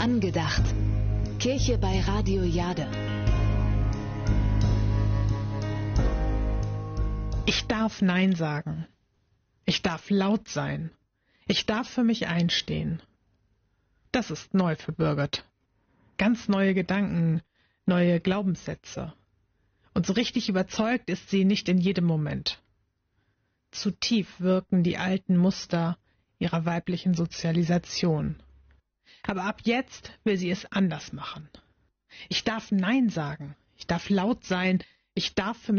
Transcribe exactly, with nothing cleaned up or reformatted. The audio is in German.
Angedacht. Kirche bei Radio Jade. Ich darf Nein sagen. Ich darf laut sein. Ich darf für mich einstehen. Das ist neu für Birgit. Ganz neue Gedanken, neue Glaubenssätze. Und so richtig überzeugt ist sie nicht in jedem Moment. Zu tief wirken die alten Muster ihrer weiblichen Sozialisation. Aber ab jetzt will sie es anders machen. Ich darf Nein sagen. Ich darf laut sein. Ich darf für